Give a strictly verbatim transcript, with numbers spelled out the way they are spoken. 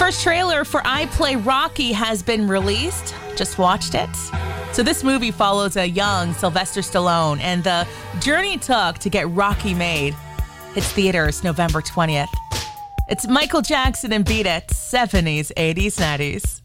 first trailer for I Play Rocky has been released. Just watched it. So this movie follows a young Sylvester Stallone and the journey it took to get Rocky made. Hits theaters November twentieth. It's Michael Jackson and Beat It, seventies, eighties, nineties.